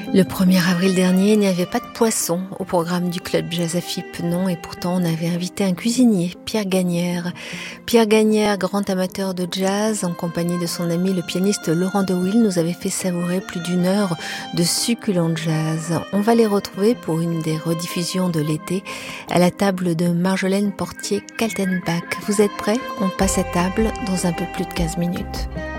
Le 1er avril dernier, il n'y avait pas de poisson au programme du Club Jazz AFIP, non, et pourtant on avait invité un cuisinier, Pierre Gagnère. Pierre Gagnère, grand amateur de jazz, en compagnie de son ami le pianiste Laurent De Wil, nous avait fait savourer plus d'une heure de succulent jazz. On va les retrouver pour une des rediffusions de l'été à la table de Marjolaine Portier-Kaltenbach. Vous êtes prêts ? On passe à table dans un peu plus de 15 minutes.